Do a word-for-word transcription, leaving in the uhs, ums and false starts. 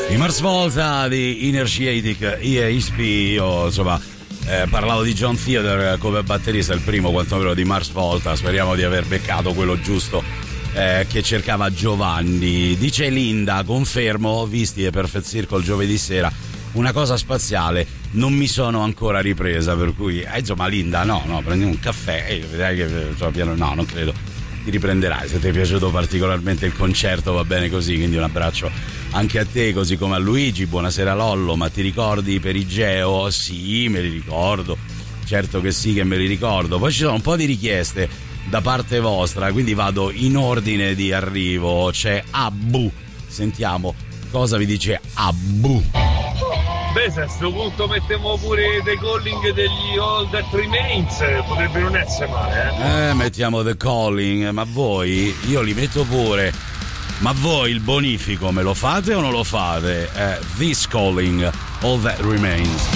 I Mars Volta di Inertiatic E S P. Io insomma eh, parlavo di John Theodore come batterista, il primo quantomeno di Mars Volta. Speriamo di aver beccato quello giusto eh, che cercava Giovanni. Dice Linda, confermo, visti e Perfect Circle giovedì sera, una cosa spaziale, non mi sono ancora ripresa, per cui eh, insomma Linda, no no prendi un caffè e vedrai che insomma, piano, no non credo ti riprenderai. Se ti è piaciuto particolarmente il concerto va bene così, quindi un abbraccio anche a te, così come a Luigi. Buonasera Lollo, ma ti ricordi Perigeo? Sì, me li ricordo, certo che sì che me li ricordo. Poi ci sono un po' di richieste da parte vostra, quindi vado in ordine di arrivo. C'è Abu, sentiamo cosa vi dice Abu. Beh, se a sto punto mettiamo pure The Calling degli All That Remains, potrebbe non essere male, eh? Eh, mettiamo The Calling, ma voi, io li metto pure, ma voi il bonifico me lo fate o non lo fate? Eh, This Calling, All That Remains.